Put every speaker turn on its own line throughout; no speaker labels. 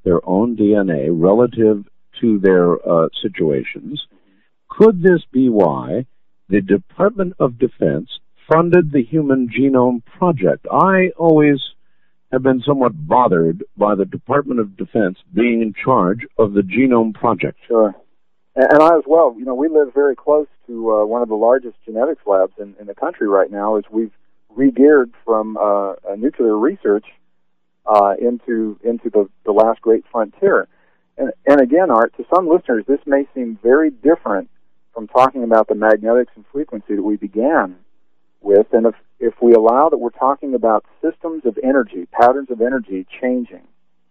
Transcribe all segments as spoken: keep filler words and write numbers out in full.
their own D N A relative to their uh, situations. Could this be why the Department of Defense funded the Human Genome Project? I always have been somewhat bothered by the Department of Defense being in charge of the Genome Project.
Sure. And I as well. You know, we live very close to uh, one of the largest genetics labs in, in the country right now, as we've re-geared from uh, nuclear research uh, into into the, the last great frontier. And, and again, Art, to some listeners, this may seem very different from talking about the magnetics and frequency that we began with. And if, if we allow that we're talking about systems of energy, patterns of energy changing,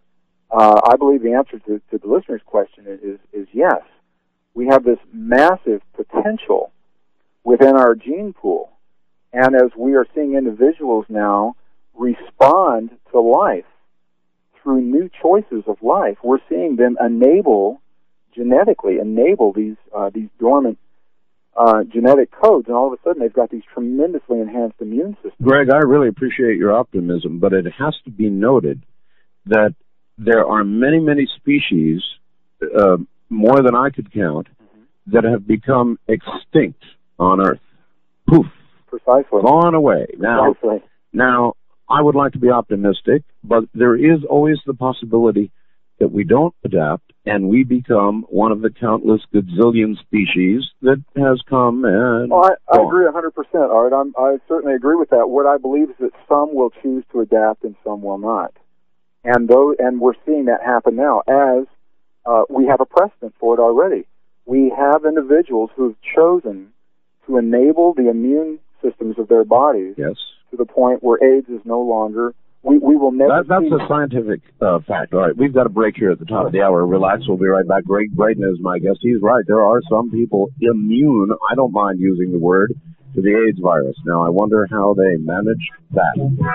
uh, I believe the answer to, to the listener's question is, is yes. We have this massive potential within our gene pool. And as we are seeing individuals now respond to life through new choices of life, we're seeing them enable, genetically enable these uh, these dormant uh, genetic codes, and all of a sudden they've got these tremendously enhanced immune systems.
Greg, I really appreciate your optimism, but it has to be noted that there are many, many species, uh, more than I could count, mm-hmm. that have become extinct on Earth. Poof.
Precisely.
Gone away. Now,
Precisely.
now, I would like to be optimistic, but there is always the possibility that we don't adapt and we become one of the countless gazillion species that has come and
well, I, I agree one hundred percent, Art. I'm, I certainly agree with that. What I believe is that some will choose to adapt and some will not. And, though, and we're seeing that happen now as uh, we have a precedent for it already. We have individuals who have chosen to enable the immune systems of their bodies
yes.
to the point where AIDS is no longer. We we will never.
That, that's
see
a scientific uh, fact. All right, we've got a break here at the top of the hour. Relax, we'll be right back. Greg Braden is my guest. He's right. There are some people immune. I don't mind using the word to the AIDS virus. Now, I wonder how they managed that.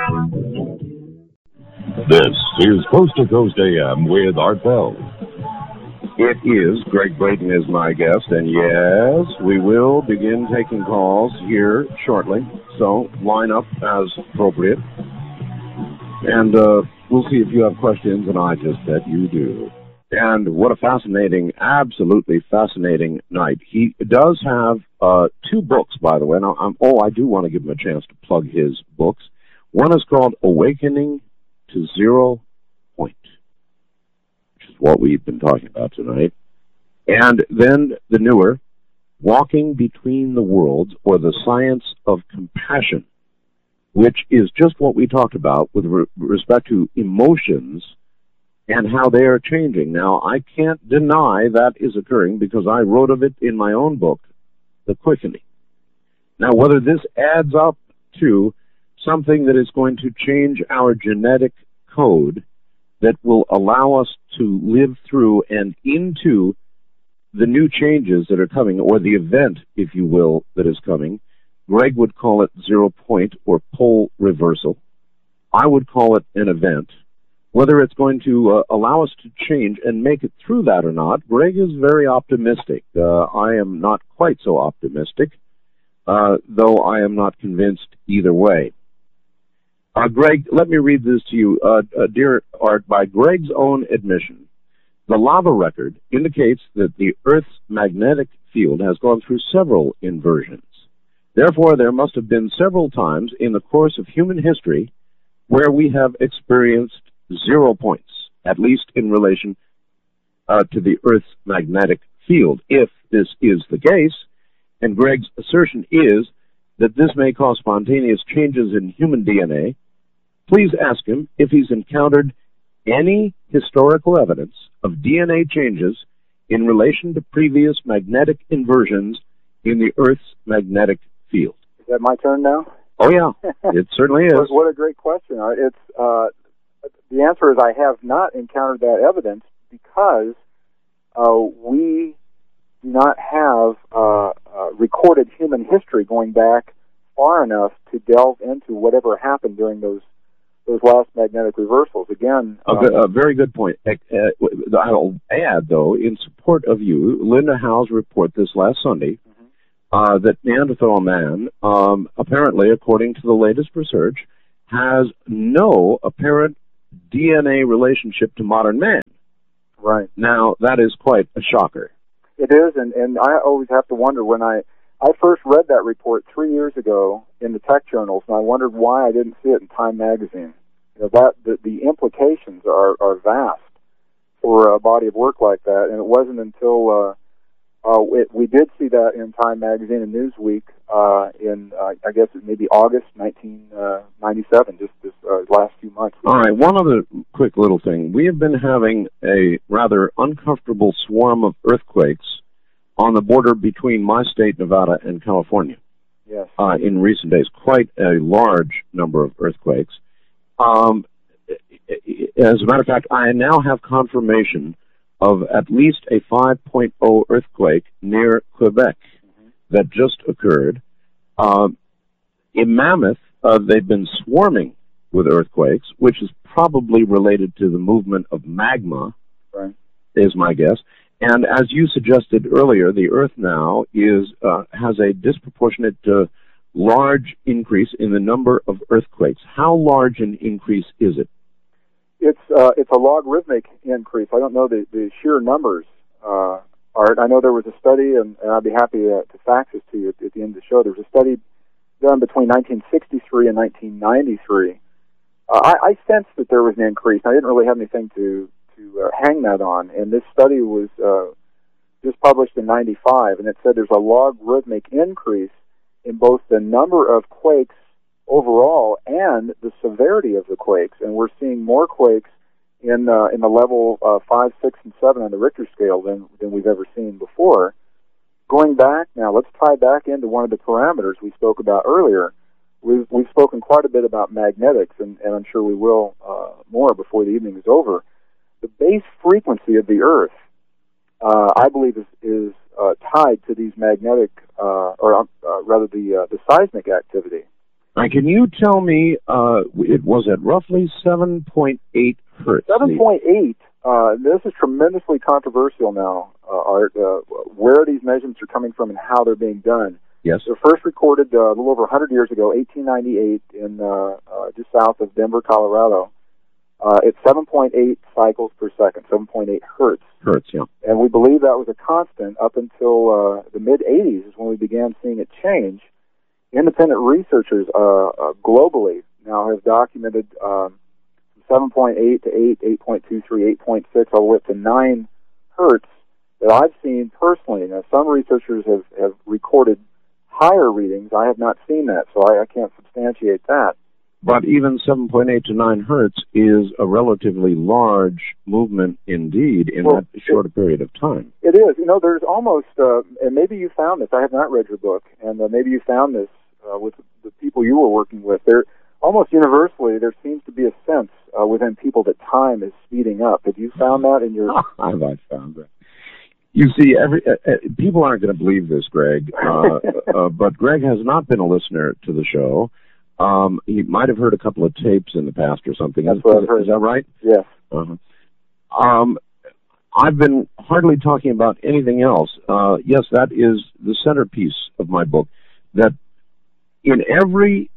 This is Coast to Coast A M with Art Bell.
It is. Greg Braden is my guest, and yes, we will begin taking calls here shortly, so line up as appropriate. And uh, we'll see if you have questions, and I just bet you do. And what a fascinating, absolutely fascinating night. He does have uh, two books, by the way. Now, I'm, oh, I do want to give him a chance to plug his books. One is called Awakening to Zero Point, which is what we've been talking about tonight. And then the newer, Walking Between the Worlds, or The Science of Compassion, which is just what we talked about with re- respect to emotions and how they are changing. Now, I can't deny that is occurring because I wrote of it in my own book, The Quickening. Now, whether this adds up to something that is going to change our genetic code that will allow us to live through and into the new changes that are coming, or the event, if you will, that is coming, Greg would call it zero point or pole reversal. I would call it an event. Whether it's going to uh, allow us to change and make it through that or not, Greg is very optimistic. Uh, I am not quite so optimistic, uh, though I am not convinced either way. Uh, Greg, let me read this to you. Uh, uh, dear Art, by Greg's own admission, the lava record indicates that the Earth's magnetic field has gone through several inversions. Therefore, there must have been several times in the course of human history where we have experienced zero points, at least in relation uh, to the Earth's magnetic field. If this is the case, and Greg's assertion is that this may cause spontaneous changes in human D N A, please ask him if he's encountered any historical evidence of D N A changes in relation to previous magnetic inversions in the Earth's magnetic field.
Is that my turn now?
Oh, yeah. It certainly is.
What, what a great question. It's uh, the answer is I have not encountered that evidence because uh, we do not have uh, uh, recorded human history going back far enough to delve into whatever happened during those those last magnetic reversals. Again,
a,
um,
a very good point. Uh, I'll add, though, in support of you, Linda Howe's report this last Sunday, mm-hmm. uh, that Neanderthal man, um, apparently, according to the latest research, has no apparent D N A relationship to modern man.
Right.
Now, that is quite a shocker.
It is, and, and I always have to wonder when I, I first read that report three years ago in the tech journals, and I wondered why I didn't see it in Time magazine. You know, that the, the implications are, are vast for a body of work like that, and it wasn't until uh, uh, it, we did see that in Time magazine and Newsweek uh, in, uh, I guess, maybe August nineteen ninety-seven, just this uh, last few months.
All right, one other quick little thing. We have been having a rather uncomfortable swarm of earthquakes on the border between my state, Nevada, and California.
Yes.
Uh, in recent days, quite a large number of earthquakes. Um, as a matter of fact, I now have confirmation of at least a five point oh earthquake near Quebec mm-hmm. that just occurred. Um, in Mammoth, uh, they've been swarming with earthquakes, which is probably related to the movement of magma,
right.
is my guess. And as you suggested earlier, the Earth now is uh, has a disproportionate uh, large increase in the number of earthquakes. How large an increase is it?
It's uh, it's a logarithmic increase. I don't know the, the sheer numbers, uh, Art. I know there was a study, and, and I'd be happy to, to fax this to you at, at the end of the show. There was a study done between nineteen sixty-three and nineteen ninety-three. Uh, I, I sensed that there was an increase. I didn't really have anything to, to uh, hang that on, and this study was uh, just published in ninety-five, and it said there's a logarithmic increase in both the number of quakes overall and the severity of the quakes, and we're seeing more quakes in uh, in the level uh, five, six, and seven on the Richter scale than than we've ever seen before. Going back now, let's tie back into one of the parameters we spoke about earlier. We've we've spoken quite a bit about magnetics, and, and I'm sure we will uh, more before the evening is over. The base frequency of the Earth, uh, I believe, is is uh, tied to these magnetic, uh, or uh, rather the uh, the seismic activity.
Now, can you tell me, uh, it was at roughly seven point eight hertz?
seven point eight, uh, this is tremendously controversial now, uh, Art, uh, where these measurements are coming from and how they're being done.
Yes.
They were first recorded uh, a little over one hundred years ago, eighteen ninety-eight, in uh, uh, just south of Denver, Colorado. Uh, it's seven point eight cycles per second, seven point eight hertz.
Hertz, yeah.
And we believe that was a constant up until uh, the mid-eighties is when we began seeing it change. Independent researchers uh, uh, globally now have documented um, seven point eight to eight, eight point two three, eight point six, all the way up to nine hertz that I've seen personally. Now, some researchers have, have recorded higher readings. I have not seen that, so I, I can't substantiate that.
But even seven point eight to nine hertz is a relatively large movement indeed in well, that short it, period of time.
It is. You know, there's almost, uh, and maybe you found this, I have not read your book, and uh, maybe you found this uh, with the people you were working with. There, almost universally, there seems to be a sense uh, within people that time is speeding up. Have you found that in your...
I've I found that. You see, every uh, uh, people aren't going to believe this, Greg, uh, uh, but Greg has not been a listener to the show. Um, he might have heard a couple of tapes in the past or something.
That's
is,
what I've heard.
Is that right?
Yes.
Uh-huh. Um, I've been hardly talking about anything else. Uh, yes, that is the centerpiece of my book. That in every...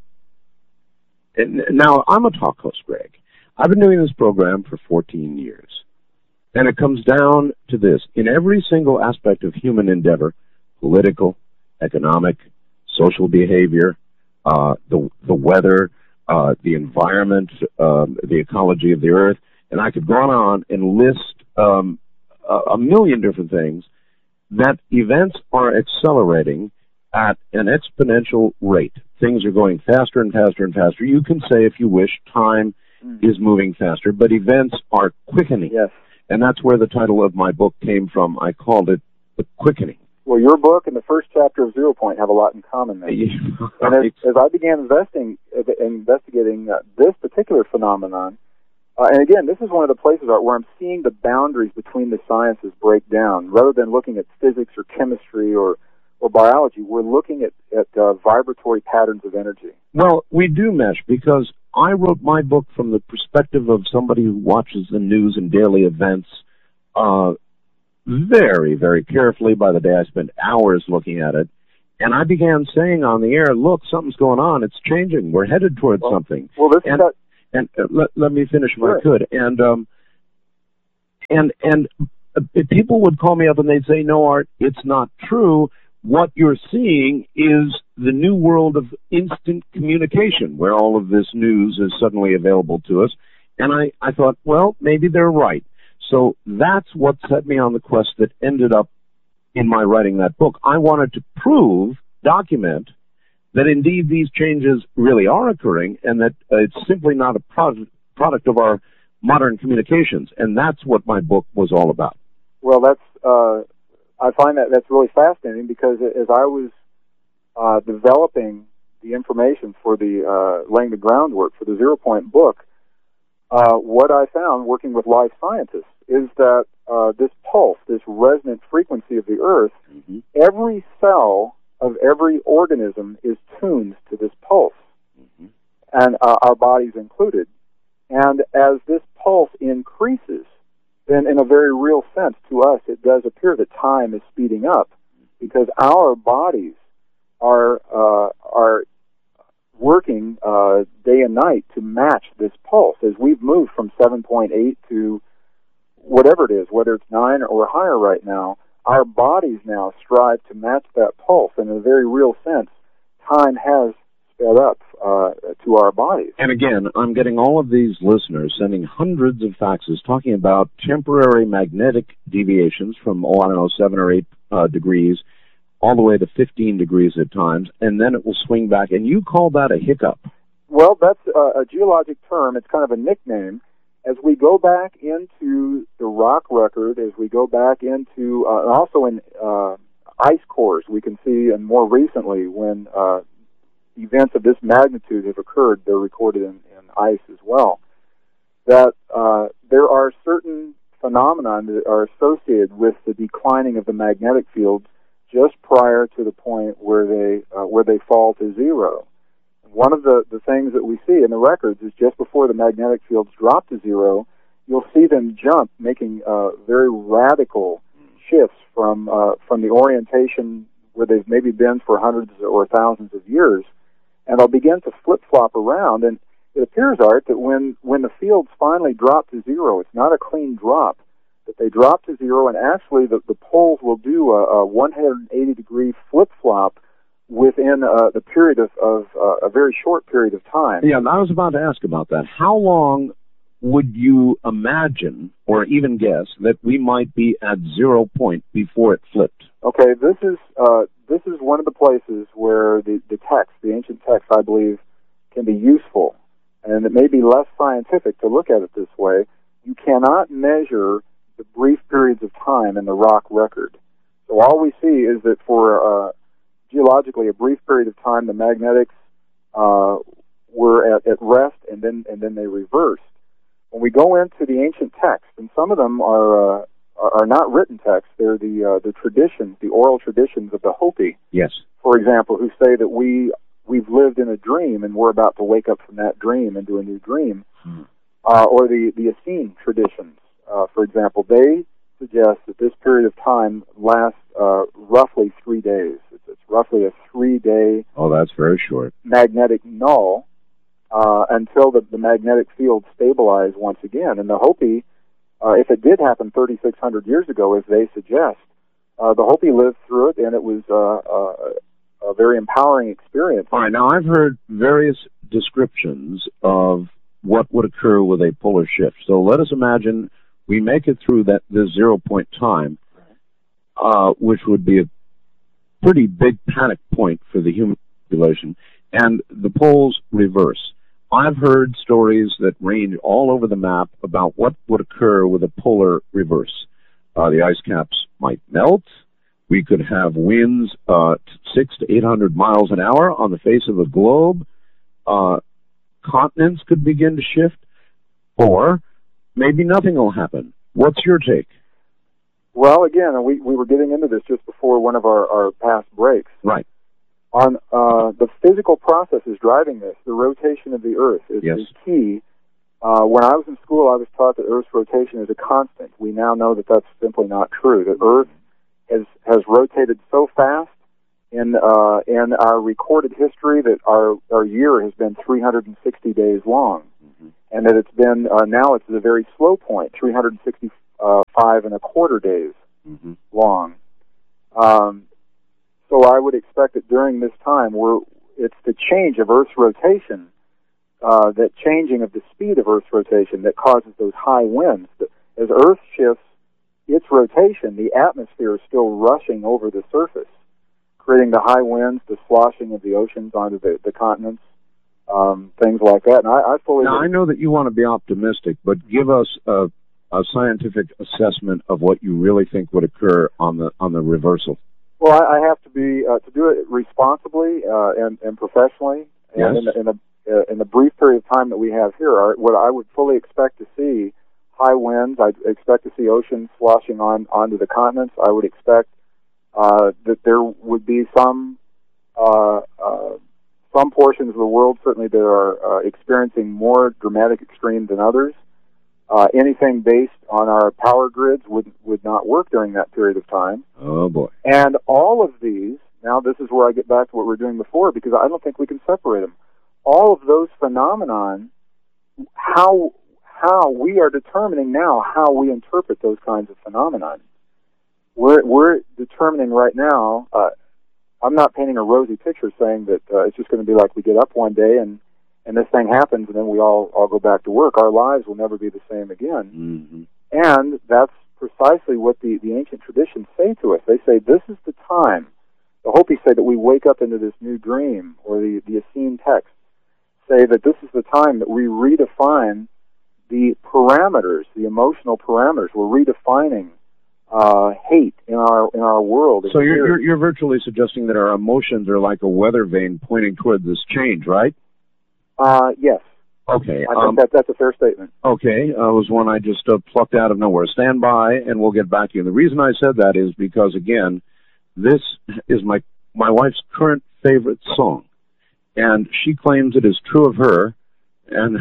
And now, I'm a talk host, Greg. I've been doing this program for fourteen years. And it comes down to this. In every single aspect of human endeavor, political, economic, social behavior, Uh, the the weather, uh, the environment, um, the ecology of the earth, and I could go on and on and list um, a, a million different things, that events are accelerating at an exponential rate. Things are going faster and faster and faster. You can say, if you wish, time mm. is moving faster, but events are quickening.
Yes.
And that's where the title of my book came from. I called it The Quickening.
Well, your book and the first chapter of Zero Point have a lot in common, man. Yeah. And as, as I began investing, investigating uh, this particular phenomenon, uh, and again, this is one of the places where I'm seeing the boundaries between the sciences break down. Rather than looking at physics or chemistry or, or biology, we're looking at, at uh, vibratory patterns of energy.
Well, we do mesh, because I wrote my book from the perspective of somebody who watches the news and daily events uh very, very carefully. By the day, I spent hours looking at it. And I began saying on the air, look, something's going on. It's changing. We're headed towards
well,
something.
Well, this
and
is that...
and uh, let, let me finish if
sure.
I could. And um, And and uh, people would call me up and they'd say, no, Art, it's not true. What you're seeing is the new world of instant communication, where all of this news is suddenly available to us. And I, I thought, well, maybe they're right. So that's what set me on the quest that ended up in my writing that book. I wanted to prove, document, that indeed these changes really are occurring and that uh, it's simply not a product, product of our modern communications. And that's what my book was all about.
Well, that's, uh, I find that that's really fascinating because as I was uh, developing the information for the, uh, laying the groundwork for the Zero Point book, uh, what I found working with life scientists is that uh, this pulse, this resonant frequency of the Earth, mm-hmm. every cell of every organism is tuned to this pulse, mm-hmm. and uh, our bodies included. And as this pulse increases, then in a very real sense to us, it does appear that time is speeding up because our bodies are uh, are working uh, day and night to match this pulse. As we've moved from seven point eight to whatever it is, whether it's nine or higher right now, our bodies now strive to match that pulse. And in a very real sense, time has sped up uh, to our bodies.
And again, I'm getting all of these listeners sending hundreds of faxes talking about temporary magnetic deviations from, oh, I don't know, seven or eight uh, degrees all the way to fifteen degrees at times, and then it will swing back. And you call that a hiccup.
Well, that's a, a geologic term. It's kind of a nickname. As we go back into the rock record, as we go back into, uh, also in uh, ice cores, we can see, and more recently, when uh, events of this magnitude have occurred, they're recorded in, in ice as well, that uh, there are certain phenomena that are associated with the declining of the magnetic fields just prior to the point where they uh, where they fall to zero. One of the, the things that we see in the records is just before the magnetic fields drop to zero, you'll see them jump, making uh, very radical shifts from uh, from the orientation where they've maybe been for hundreds or thousands of years, and they'll begin to flip-flop around. And it appears, Art, that when, when the fields finally drop to zero, it's not a clean drop, that they drop to zero, and actually the, the poles will do a, a one hundred eighty degree flip-flop within uh, the period of, of uh, a very short period of time.
Yeah, I was about to ask about that. How long would you imagine, or even guess, that we might be at zero point before it flipped?
Okay, this is uh, this is one of the places where the, the text, the ancient text, I believe, can be useful, and it may be less scientific to look at it this way. You cannot measure the brief periods of time in the rock record. So all we see is that for uh, geologically a brief period of time, the magnetics uh, were at, at rest, and then and then they reversed. When we go into the ancient texts, and some of them are uh, are not written texts, they're the uh, the traditions, the oral traditions of the Hopi.
Yes.
For example, who say that we we've lived in a dream and we're about to wake up from that dream into a new dream, hmm. uh, or the the Essene traditions. Uh, for example, they suggest that this period of time lasts uh, roughly three days. It's, it's roughly a three-day.
Oh, that's very short.
Magnetic null uh, until the, the magnetic field stabilize once again. And the Hopi, uh, if it did happen thirty-six hundred years ago, as they suggest, uh, the Hopi lived through it, and it was uh, a, a very empowering experience.
All right. Now, I've heard various descriptions of what would occur with a polar shift. So let us imagine we make it through that this zero point time, uh, which would be a pretty big panic point for the human population, and the poles reverse. I've heard stories that range all over the map about what would occur with a polar reverse. Uh, the ice caps might melt. We could have winds uh, six to eight hundred miles an hour on the face of the globe. Uh, continents could begin to shift, or maybe nothing will happen. What's your take?
Well, again, we, we were getting into this just before one of our, our past breaks.
Right.
On uh, the physical processes driving this, the rotation of the Earth is,
yes.
is key. Uh, when I was in school, I was taught that Earth's rotation is a constant. We now know that that's simply not true. That Earth has has rotated so fast in uh, in our recorded history that our our year has been three hundred sixty days long. And that it's been, uh, now it's at a very slow point, three hundred uh, five and a quarter days
Mm-hmm.
long. Um, so I would expect that during this time, we're, it's the change of Earth's rotation, uh, that changing of the speed of Earth's rotation that causes those high winds. As Earth shifts its rotation, the atmosphere is still rushing over the surface, creating the high winds, the sloshing of the oceans onto the, the continents, um, things like that. And I, I fully...
Now, I know that you want to be optimistic, but give us a, a scientific assessment of what you really think would occur on the on the reversal.
Well, I, I have to be uh, to do it responsibly uh, and, and professionally, and
Yes.
in, the, in, the, uh, in the brief period of time that we have here, are, what I would fully expect to see high winds. I'd expect to see oceans sloshing on onto the continents. I would expect uh, that there would be some uh, uh, some portions of the world certainly that are uh, experiencing more dramatic extreme than others. Uh, anything based on our power grids would would not work during that period of time.
Oh, boy.
And all of these, now this is where I get back to what we were doing before, because I don't think we can separate them. All of those phenomenon, how how we are determining now how we interpret those kinds of phenomenon. We're we're determining right now. Uh, I'm not painting a rosy picture, saying that uh, it's just going to be like we get up one day and. and this thing happens, and then we all, all go back to work. Our lives will never be the same again.
Mm-hmm.
And that's precisely what the, the ancient traditions say to us. They say, this is the time. The Hopi say that we wake up into this new dream, or the, the Essene texts say that this is the time that we redefine the parameters, the emotional parameters. We're redefining uh, hate in our in our world.
So you're, you're, you're virtually suggesting that our emotions are like a weather vane pointing toward this change, right?
Uh, yes.
Okay.
I
um,
think that, that's a fair statement.
Okay. Uh, was one I just uh, plucked out of nowhere. Stand by, and we'll get back to you. And the reason I said that is because, again, this is my my wife's current favorite song, and she claims it is true of her, and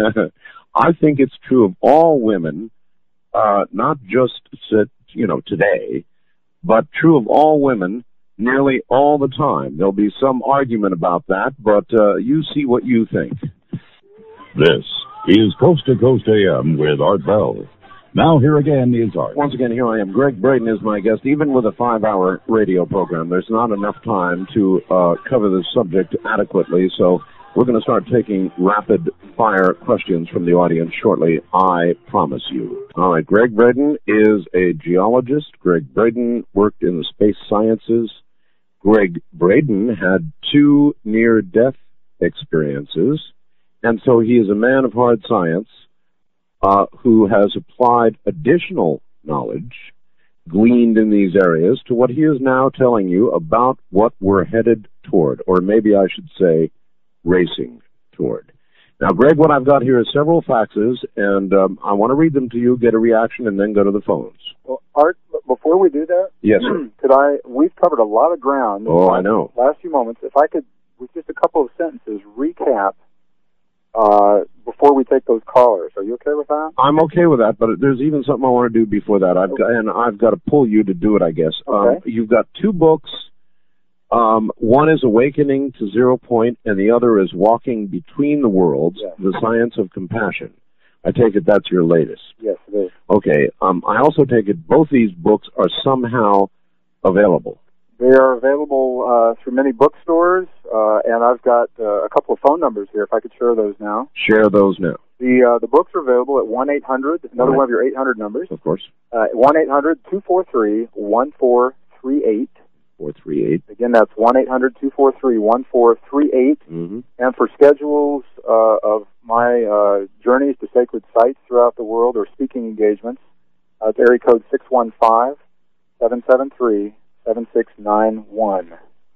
I think it's true of all women, uh, not just you know today, but true of all women. Nearly all the time. There'll be some argument about that, but uh, you see what you think.
This is Coast to Coast A M with Art Bell. Now here again is Art.
Once again, here I am. Greg Braden is my guest. Even with a five-hour radio program, there's not enough time to uh, cover this subject adequately, so we're going to start taking rapid-fire questions from the audience shortly, I promise you. All right, Greg Braden is a geologist. Greg Braden worked in the space sciences. Greg Braden had two near-death experiences, and so he is a man of hard science uh, who has applied additional knowledge gleaned in these areas to what he is now telling you about what we're headed toward, or maybe I should say racing toward. Now, Greg, what I've got here is several faxes, and um, I want to read them to you, get a reaction, and then go to the phones.
Well, Art, before we do that,
yes, sir.
could I? We've covered a lot of ground.
Oh,
in
I know.
the last few moments, if I could, with just a couple of sentences, recap uh, before we take those callers. Are you okay with that?
I'm okay with that, but there's even something I want to do before that. I've got, and I've got to pull you to do it, I guess.
Okay.
Um, you've got two books. Um, one is Awakening to Zero Point, and the other is Walking Between the Worlds,
yes.
The Science of Compassion. I take it that's your latest.
Yes, it is.
Okay. Um, I also take it both these books are somehow available.
They are available uh, through many bookstores, uh, and I've got uh, a couple of phone numbers here, if I could share those now.
Share those now.
The uh, the books are available at one eight hundred, another
right.
one of your eight hundred numbers.
Of course.
Uh, one eight hundred two four three one four three eight.
four three eight.
Again, that's one eight hundred two four three one four three eight.
Mm-hmm.
And for schedules uh, of my uh, journeys to sacred sites throughout the world or speaking engagements, uh, it's area code six one five, seven seven three, seven six nine one.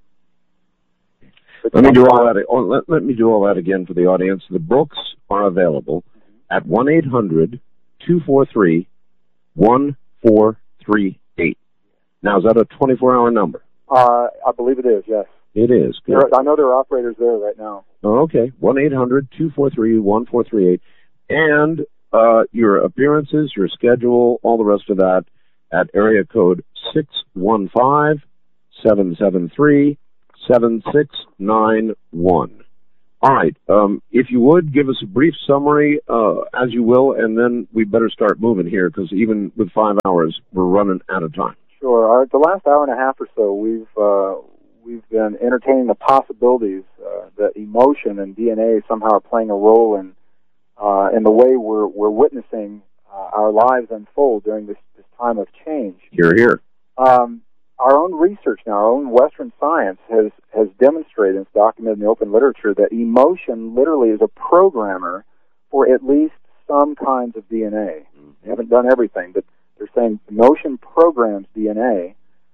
Let me do all that. Oh, let, let me do all that again for the audience. The books are available at one eight hundred two four three one four three eight. Now, is that a twenty-four hour number?
Uh, I believe it is, yes.
It is. Good.
There, I know there are operators there right now.
Oh, okay. one eight hundred two four three one four three eight. And uh, your appearances, your schedule, all the rest of that at area code six one five, seven seven three, seven six nine one. All right. Um, if you would, give us a brief summary, uh, as you will, and then we better start moving here, because even with five hours, we're running out of time.
Sure. Our, the last hour and a half or so, we've uh, we've been entertaining the possibilities uh, that emotion and D N A somehow are playing a role in uh, in the way we're we're witnessing uh, our lives unfold during this, this time of change.
Hear, hear.
Um, our own research now, our own Western science has, has demonstrated, and it's documented in the open literature, that emotion literally is a programmer for at least some kinds of D N A. Mm-hmm. They haven't done everything, but they're saying emotion programs D N A.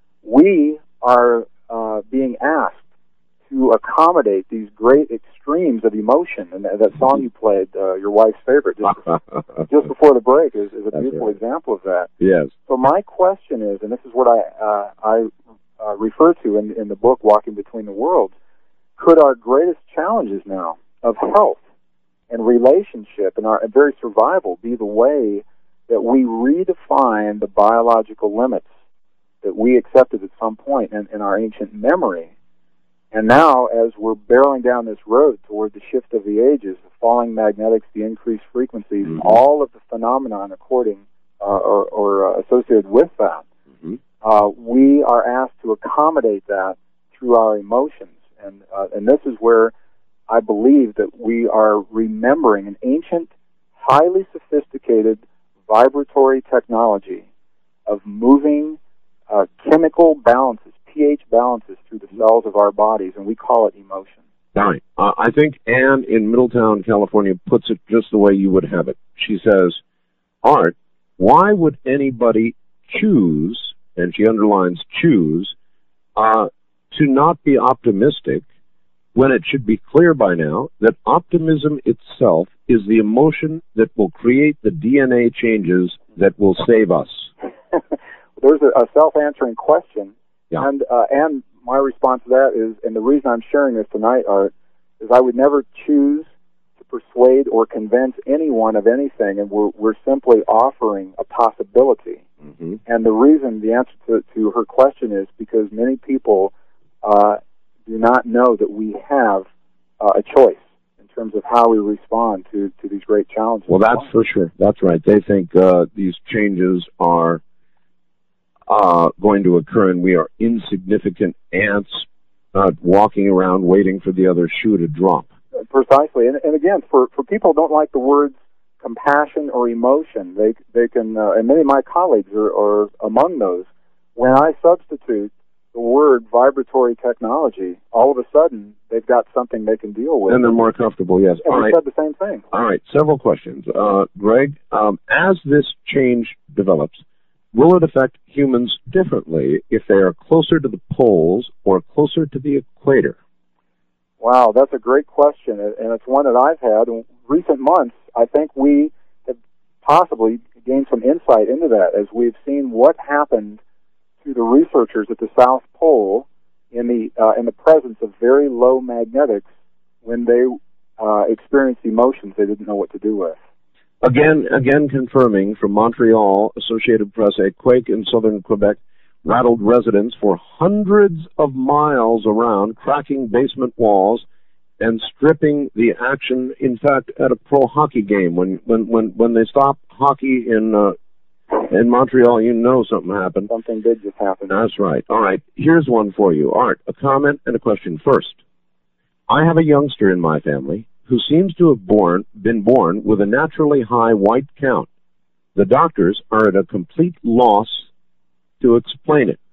We are uh, being asked to accommodate these great extremes of emotion. And that, that song you played, uh, your wife's favorite, just, just before the break, is, is a
That's
beautiful
right.
example of that.
Yes.
So my question is, and this is what I uh, I uh, refer to in, in the book, Walking Between the Worlds, could our greatest challenges now of health and relationship and our and very survival be the way that we redefine the biological limits that we accepted at some point in, in our ancient memory? And now, as we're barreling down this road toward the shift of the ages, the falling magnetics, the increased frequencies, mm-hmm. all of the phenomenon according uh, or, or uh, associated with that, mm-hmm. uh, we are asked to accommodate that through our emotions. And uh, and this is where I believe that we are remembering an ancient, highly sophisticated vibratory technology of moving uh, chemical balances, pH balances through the cells of our bodies, and we call it emotion.
All right. Uh, I think Anne in Middletown, California, puts it just the way you would have it. She says, Art, why would anybody choose, and she underlines choose, uh, to not be optimistic when it should be clear by now that optimism itself is the emotion that will create the D N A changes that will save us?
There's a, a self-answering question.
Yeah.
And uh, and my response to that is, and the reason I'm sharing this tonight, Art, is I would never choose to persuade or convince anyone of anything, and we're, we're simply offering a possibility. Mm-hmm. And the reason, the answer to, to her question is because many people uh, do not know that we have uh, a choice in terms of how we respond to, to these great challenges.
Well, that's for sure. That's right. They think uh, these changes are Uh, going to occur, and we are insignificant ants uh, walking around waiting for the other shoe to drop.
Precisely, and, and again, for, for people who don't like the words compassion or emotion, they they can, uh, and many of my colleagues are, are among those. When I substitute the word vibratory technology, all of a sudden they've got something they can deal with,
and they're more comfortable. Yes,
and
all
we
right.
said the same thing.
All right, several questions, uh, Greg. Um, as this change develops, will it affect humans differently if they are closer to the poles or closer to the equator?
Wow, that's a great question, and it's one that I've had. In recent months, I think we have possibly gained some insight into that as we've seen what happened to the researchers at the South Pole in the uh, in the presence of very low magnetics when they uh, experienced emotions they didn't know what to do with.
Again, again confirming from Montreal, Associated Press, a quake in southern Quebec rattled residents for hundreds of miles around, cracking basement walls and stripping the action. In fact, at a pro hockey game, when when when, when they stop hockey in uh, in Montreal, you know something happened.
Something did just happen.
That's right. All right, here's one for you. Art, a comment and a question. First, I have a youngster in my family who seems to have born, been born with a naturally high white count. The doctors are at a complete loss to explain it.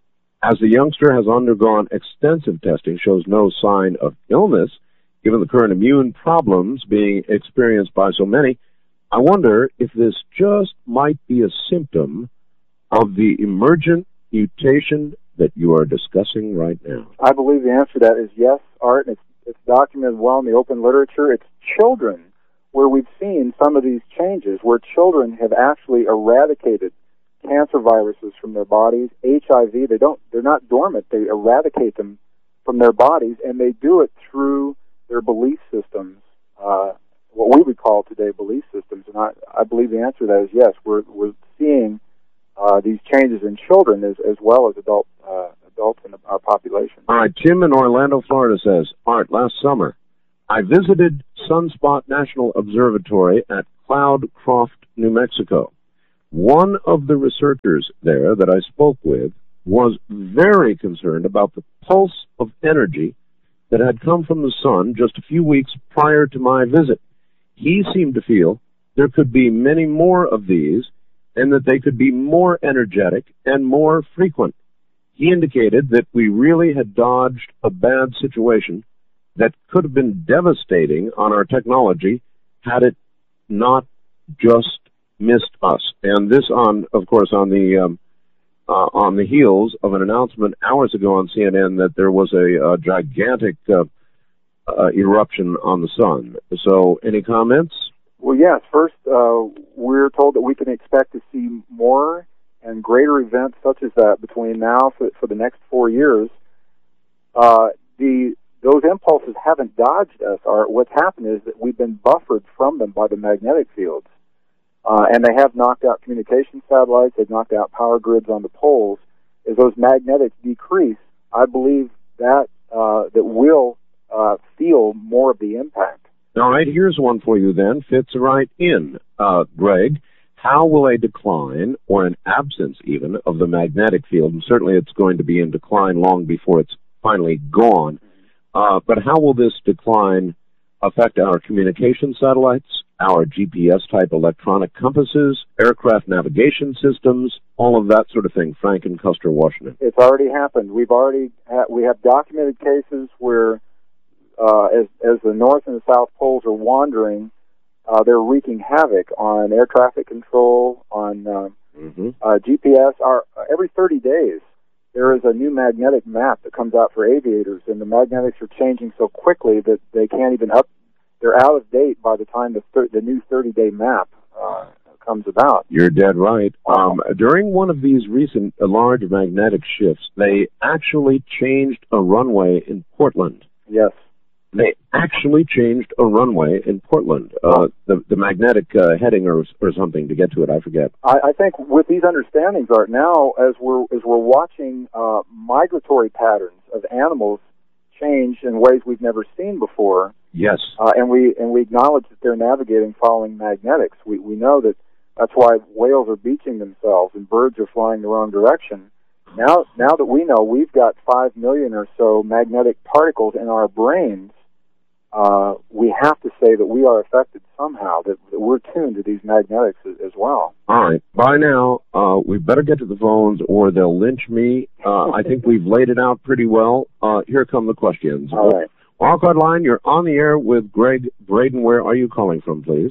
As the youngster has undergone extensive testing, shows no sign of illness, given the current immune problems being experienced by so many, I wonder if this just might be a symptom of the emergent mutation that you are discussing right now.
I believe the answer to that is yes, Art, and it's It's documented well in the open literature. It's children where we've seen some of these changes, where children have actually eradicated cancer viruses from their bodies, H I V. They don't, they're not dormant. They eradicate them from their bodies, and they do it through their belief systems, uh, what we would call today belief systems. And I, I believe the answer to that is yes. We're, we're seeing uh, these changes in children as, as well as adult uh adults in our population.
All right, Tim in Orlando, Florida says, Art, last summer I visited Sunspot National Observatory at Cloudcroft, New Mexico. One of the researchers there that I spoke with was very concerned about the pulse of energy that had come from the sun just a few weeks prior to my visit. He seemed to feel there could be many more of these and that they could be more energetic and more frequent. He indicated that we really had dodged a bad situation that could have been devastating on our technology had it not just missed us. And this on, of course, on the um, uh, on the heels of an announcement hours ago on C N N that there was a, a gigantic uh, uh, eruption on the sun. So, any comments?
Well, yes. First, uh, we're told that we can expect to see more and greater events such as that between now for, for the next four years. Uh, the those impulses haven't dodged us. Or what's happened is that we've been buffered from them by the magnetic fields. Uh, and they have knocked out communication satellites. They've knocked out power grids on the poles. As those magnetics decrease, I believe that uh, that will uh, feel more of the impact.
All right, here's one for you then. Fits right in, uh, Greg. How will a decline, or an absence even, of the magnetic field, and certainly it's going to be in decline long before it's finally gone, uh, but how will this decline affect our communication satellites, our G P S-type electronic compasses, aircraft navigation systems, all of that sort of thing? Frank in Custer, Washington.
It's already happened. We've already ha- we have documented cases where, uh, as as the North and the South poles are wandering, uh, they're wreaking havoc on air traffic control, on uh, mm-hmm. uh, G P S. Our uh, every thirty days, there is a new magnetic map that comes out for aviators, and the magnetics are changing so quickly that they can't even up. They're out of date by the time the thir- the new thirty-day map uh, comes about.
You're dead right. Um, during one of these recent uh, large magnetic shifts, they actually changed a runway in Portland.
Yes.
They actually changed a runway in Portland. Uh, the, the magnetic uh, heading or, or something to get to it, I forget.
I, I think with these understandings, Art, now as we're as we're watching uh, migratory patterns of animals change in ways we've never seen before.
Yes.
Uh, and we and we acknowledge that they're navigating following magnetics. We we know that that's why whales are beaching themselves and birds are flying the wrong direction. Now now that we know we've got five million or so magnetic particles in our brains, uh, we have to say that we are affected somehow, that, that we're tuned to these magnetics as, as well.
All right. By now, uh, we better get to the phones or they'll lynch me. Uh, I think we've laid it out pretty well. Uh, here come the questions.
All right.
Wildcard Line, you're on the air with Greg Braden. Where are you calling from, please?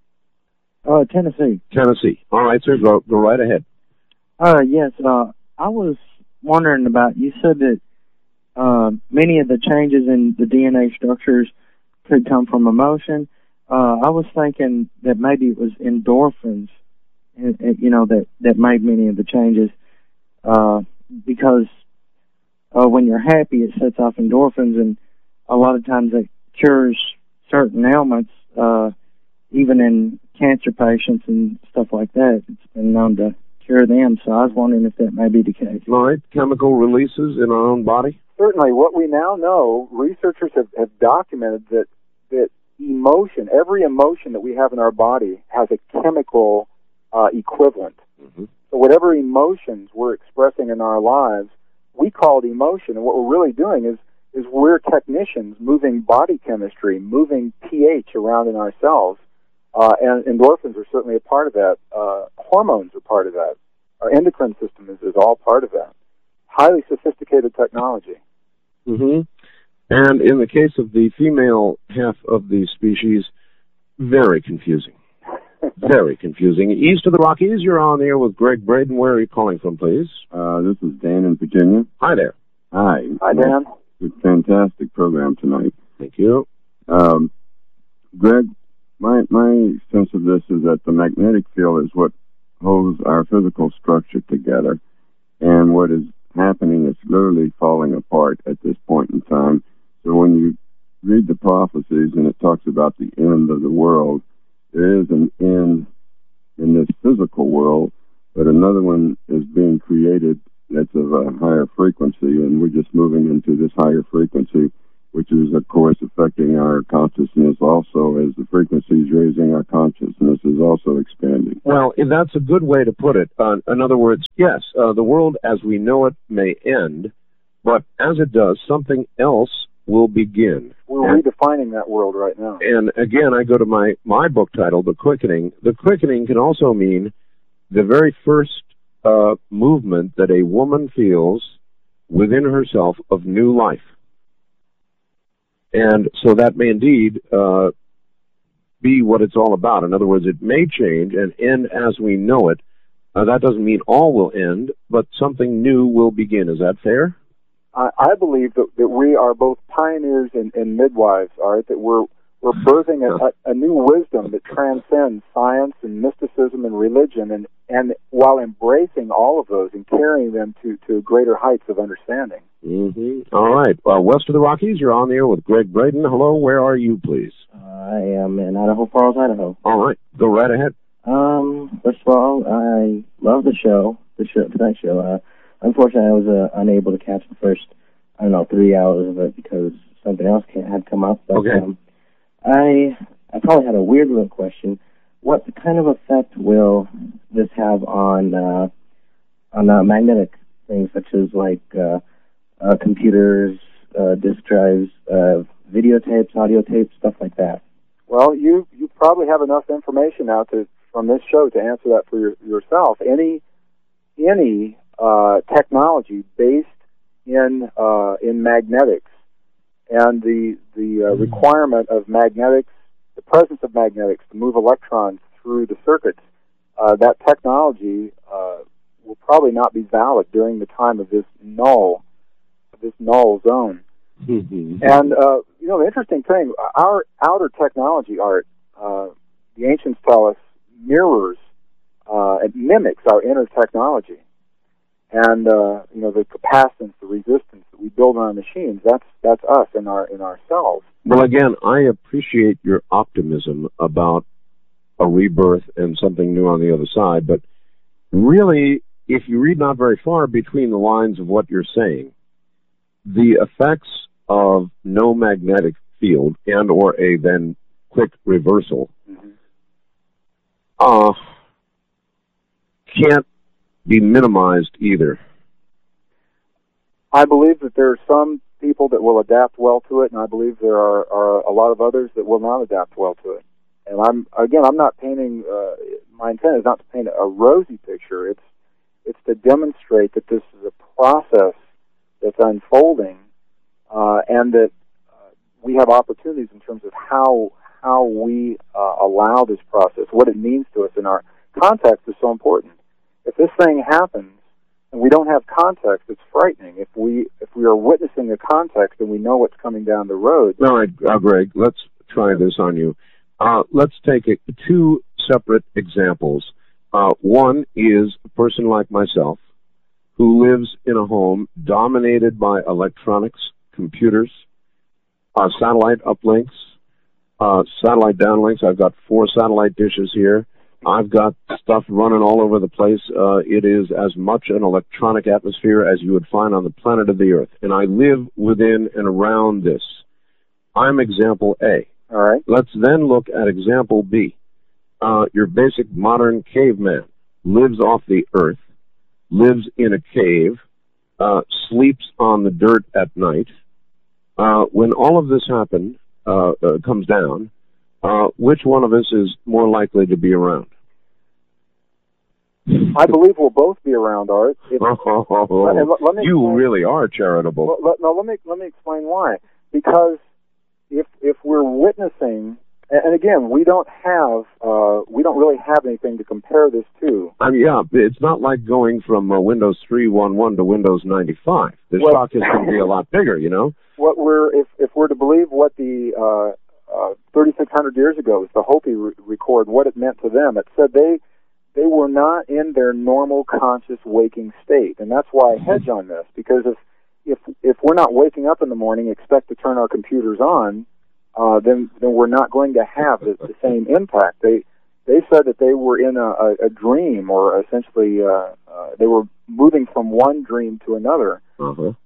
Uh, Tennessee.
Tennessee. All right, sir. Go, go right ahead.
Uh, yes. Uh, I was wondering about, you said that uh, many of the changes in the D N A structures could come from emotion. Uh, I was thinking that maybe it was endorphins, you know, that, that made many of the changes, uh, because uh, when you're happy, it sets off endorphins, and a lot of times it cures certain ailments, uh, even in cancer patients and stuff like that. It's been known to cure them, so I was wondering if that may be the case.
All right, chemical releases in our own body?
Certainly. What we now know, researchers have, have documented that, that emotion, every emotion that we have in our body has a chemical uh, equivalent. Mm-hmm. So whatever emotions we're expressing in our lives, we call it emotion, and what we're really doing is is we're technicians moving body chemistry, moving pH around in our cells, uh, and endorphins are certainly a part of that. Uh, hormones are part of that. Our endocrine system is, is all part of that. Highly sophisticated technology.
Mm-hmm. And in the case of the female half of the species, very confusing. Very confusing. East of the Rockies, you're on the air with Greg Braden. Where are you calling from, please?
Uh, this is Dan in Virginia.
Hi there.
Hi.
Hi, Dan.
It's a fantastic program tonight.
Thank you.
Um, Greg, my my sense of this is that the magnetic field is what holds our physical structure together, and what is happening is literally falling apart at this point in time. So when you read the prophecies and it talks about the end of the world, there is an end in this physical world, but another one is being created that's of a higher frequency, and we're just moving into this higher frequency. which is, of course, affecting our consciousness also, as the frequencies raising our consciousness is also expanding.
Well, that's a good way to put it. Uh, in other words, yes, uh, the world as we know it may end, but as it does, something else will begin.
We're and, redefining that world right now.
And again, I go to my, my book title, The Quickening. The quickening can also mean the very first uh, movement that a woman feels within herself of new life. And so that may indeed uh, be what it's all about. In other words, it may change and end as we know it. Uh, that doesn't mean all will end, but something new will begin. Is that fair?
I, I believe that, that we are both pioneers and, and midwives, Art, that we're, we're birthing a, a, a new wisdom that transcends science and mysticism and religion, and, and while embracing all of those and carrying them to, to greater heights of understanding.
Mm-hmm. All right. Well, west of the Rockies, you're on the air with Greg Braden. Hello, where are you, please?
Uh, I am in Idaho Falls, Idaho.
All right. Go right ahead.
Um, first of all, I love the show, the show, tonight's show. Uh, unfortunately, I was uh, unable to catch the first, I don't know, three hours of it because something else had come up. But,
okay.
Um, I I probably had a weird little question. What kind of effect will this have on uh, on uh, magnetic things such as like uh, uh, computers, uh, disk drives, uh, videotapes, audio tapes, stuff like that?
Well, you you probably have enough information now to from this show to answer that for your, yourself. Any any uh, technology based in uh, in magnetics and the the uh, requirement of magnetics, the presence of magnetics to move electrons through the circuits, uh, that technology uh, will probably not be valid during the time of this null, this null zone.
Mm-hmm.
And uh, you know, the interesting thing, our outer technology, Art, uh, the ancients tell us, mirrors, uh, it mimics our inner technology. And uh, you know, the capacitance, the resistance that we build on our machines, that's that's us in our in ourselves.
Well, again, I appreciate your optimism about a rebirth and something new on the other side, but really, if you read not very far between the lines of what you're saying, the effects of no magnetic field and or a then quick reversal mm-hmm. uh, can't be minimized either.
I believe that there are some people that will adapt well to it, and I believe there are, are a lot of others that will not adapt well to it. And I'm again, I'm not painting. Uh, my intent is not to paint a rosy picture. It's it's to demonstrate that this is a process that's unfolding, uh, and that uh, we have opportunities in terms of how how we uh, allow this process, what it means to us, and our context is so important. If this thing happens and we don't have context, it's frightening. If we if we are witnessing a context and we know what's coming down the road.
All right, uh, Greg, let's try this on you. Uh, let's take it, two separate examples. Uh, one is a person like myself who lives in a home dominated by electronics, computers, uh, satellite uplinks, uh, satellite downlinks. I've got four satellite dishes here. I've got stuff running all over the place. Uh, it is as much an electronic atmosphere as you would find on the planet of the Earth. And I live within and around this. I'm example A.
All right.
Let's then look at example B. Uh, your basic modern caveman lives off the earth, lives in a cave, uh, sleeps on the dirt at night. Uh, when all of this happen, uh, uh, comes down, uh, which one of us is more likely to be around?
I believe we'll both be around, Art. It,
oh,
let, let me
you
explain,
really are charitable.
Well, let, no, let me let me explain why. Because if if we're witnessing, and again, we don't have uh, we don't really have anything to compare this to.
I mean, yeah, it's not like going from uh, Windows three point eleven to Windows ninety-five. The
well,
shock is going to be a lot bigger, you know.
What we're if if we're to believe what the uh, uh, thirty-six hundred years ago was the Hopi re- record, what it meant to them, it said they they were not in their normal conscious waking state, and that's why I hedge on this, because if if if we're not waking up in the morning, expect to turn our computers on, uh, then then we're not going to have the, the same impact. They they said that they were in a, a, a dream, or essentially uh, uh, they were moving from one dream to another.
Uh-huh.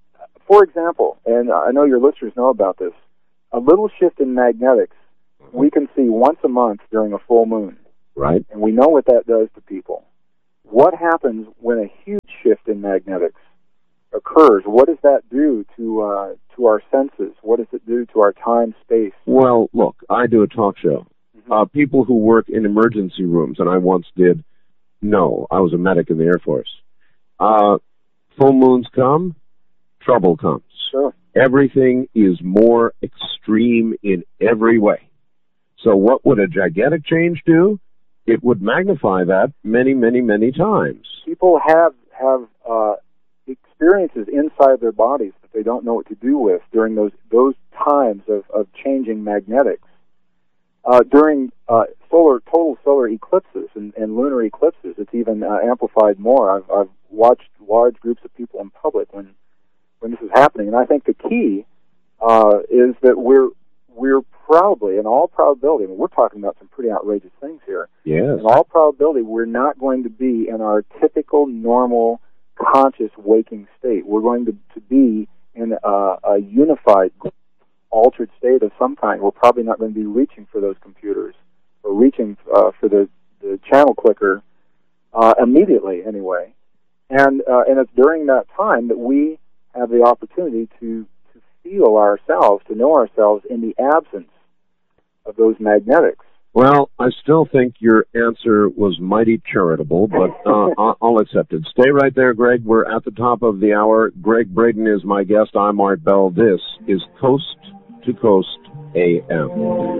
for example, and I know your listeners know about this, a little shift in magnetics we can see once a month during a full moon.
Right.
And we know what that does to people. What happens when a huge shift in magnetics occurs? What does that do to uh, to our senses? What does it do to our time, space?
Well, look, I do a talk show. Mm-hmm. Uh, people who work in emergency rooms, and I once did, no, I was a medic in the Air Force. Uh, full moons come, trouble comes.
Sure.
Everything is more extreme in every way. So what would a gigantic change do? It would magnify that many, many, many times.
People have have uh, experiences inside their bodies that they don't know what to do with during those those times of, of changing magnetics. Uh, during uh, solar total solar eclipses and, and lunar eclipses, it's even uh, amplified more. I've, I've watched large groups of people in public when when this is happening, and I think the key uh, is that we're we're probably, in all probability, I mean, we're talking about some pretty outrageous things here.
Yes.
In all probability, we're not going to be in our typical, normal, conscious, waking state. We're going to, to be in a, a unified, altered state of some kind. We're probably not going to be reaching for those computers or reaching uh, for the, the channel clicker uh, immediately, anyway. And uh, and it's during that time that we have the opportunity to feel ourselves, to know ourselves in the absence of those magnetics.
Well, I still think your answer was mighty charitable, but uh, I'll accept it. Stay right there, Greg. We're at the top of the hour. Greg Braden is my guest. I'm Art Bell. This is Coast to Coast A M.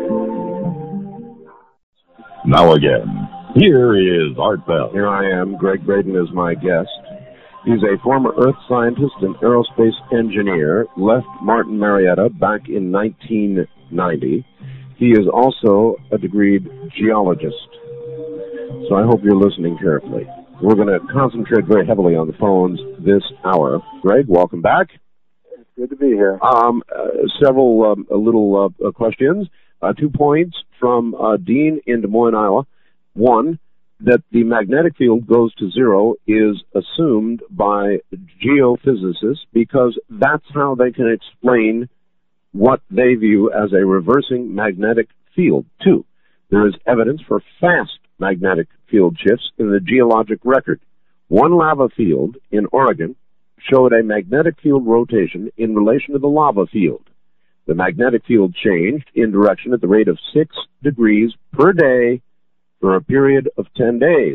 Now again, here is Art Bell.
Here I am. Greg Braden is my guest. He's a former Earth scientist and aerospace engineer, left Martin Marietta back in nineteen ninety. He is also a degreed geologist. So I hope you're listening carefully. We're going to concentrate very heavily on the phones this hour. Greg, welcome back.
It's good to be here.
Um, uh, several um, little uh, questions. Uh, two points from uh, Dean in Des Moines, Iowa. One, that the magnetic field goes to zero is assumed by geophysicists because that's how they can explain what they view as a reversing magnetic field. Two, there is evidence for fast magnetic field shifts in the geologic record. One lava field in Oregon showed a magnetic field rotation in relation to the lava field. The magnetic field changed in direction at the rate of six degrees per day for a period of ten days.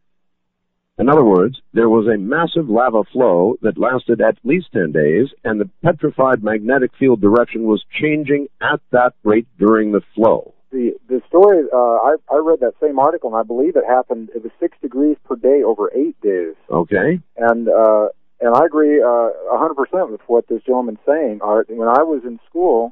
In other words, there was a massive lava flow that lasted at least ten days, and the petrified magnetic field direction was changing at that rate during the flow.
The the story, uh, I, I read that same article, and I believe it happened, it was six degrees per day over eight days.
Okay.
And uh, and I agree uh, one hundred percent with what this gentleman's saying, Art. When I was in school,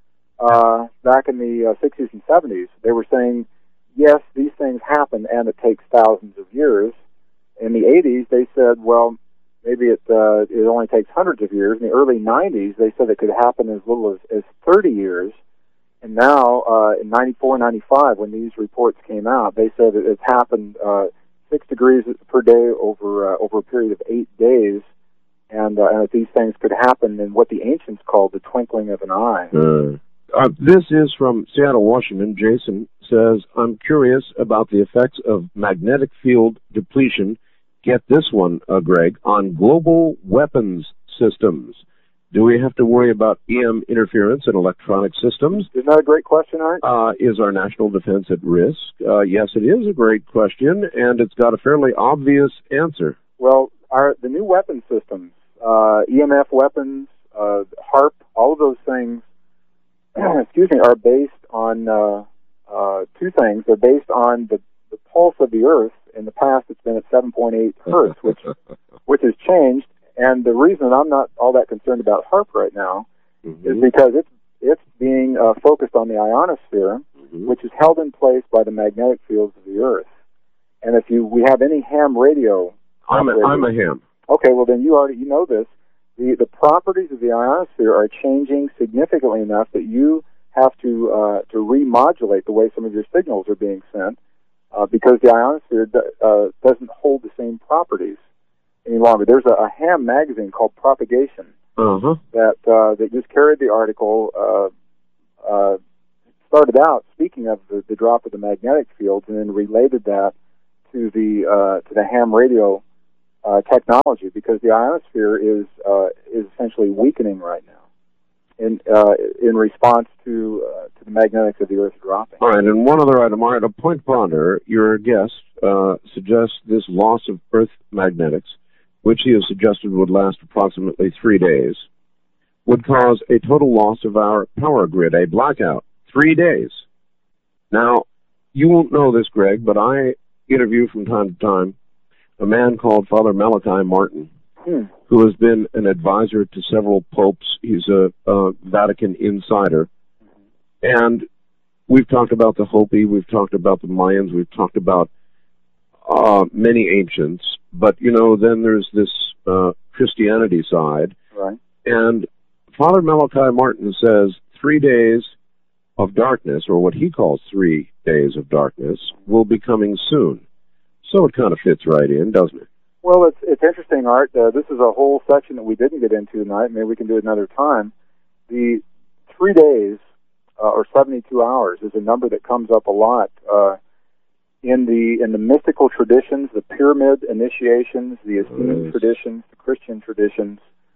uh, back in the uh, sixties and seventies, they were saying, yes, these things happen, and it takes thousands of years. In the eighties, they said, well, maybe it uh, it only takes hundreds of years. In the early nineties, they said it could happen as little as, as thirty years. And now, uh, in ninety-four, ninety-five, when these reports came out, they said that it's happened uh, six degrees per day over uh, over a period of eight days, and, uh, and that these things could happen in what the ancients called the twinkling of an eye.
Uh. Uh, this is from Seattle, Washington. Jason says, I'm curious about the effects of magnetic field depletion, get this one, uh, Greg, on global weapons systems. Do we have to worry about E M interference in electronic systems?
Isn't that a great question, Art?
Uh, is our national defense at risk? Uh, yes, it is a great question, and it's got a fairly obvious answer.
Well, our, the new weapon systems, uh, E M F weapons, uh, HARP, all of those things, excuse me, are based on uh, uh, two things. They're based on the, the pulse of the Earth. In the past, it's been at seven point eight hertz, which which has changed. And the reason I'm not all that concerned about HARP right now mm-hmm. is because it's it's being uh, focused on the ionosphere, mm-hmm. which is held in place by the magnetic fields of the Earth. And if you we have any ham radio,
I'm a, I'm a ham.
Okay, well then you already you know this. The, the properties of the ionosphere are changing significantly enough that you have to uh, to remodulate the way some of your signals are being sent uh, because the ionosphere do, uh, doesn't hold the same properties any longer. There's a, a ham magazine called Propagation
uh-huh.
that uh, that just carried the article. Uh, uh, started out speaking of the, the drop of the magnetic fields, and then related that to the uh, to the ham radio uh, technology, because the ionosphere is uh, is essentially weakening right now in uh, in response to uh, to the magnetics of the Earth dropping.
All right, and one other item, Art, a point ponder. Your guest uh, suggests this loss of Earth magnetics, which he has suggested would last approximately three days, would cause a total loss of our power grid, a blackout. Three days. Now, you won't know this, Greg, but I interview from time to time a man called Father Malachi Martin,
hmm.
who has been an advisor to several popes. He's a, a Vatican insider. And we've talked about the Hopi, we've talked about the Mayans, we've talked about uh, many ancients. But, you know, then there's this uh, Christianity side.
Right.
And Father Malachi Martin says three days of darkness, or what he calls three days of darkness, will be coming soon. So it kind of fits right in, doesn't it?
Well, it's it's interesting, Art. Uh, this is a whole section that we didn't get into tonight. Maybe we can do it another time. The three days, uh, or seventy-two hours, is a number that comes up a lot uh, in the in the mystical traditions, the pyramid initiations, the Essene
yes.
traditions, the Christian traditions,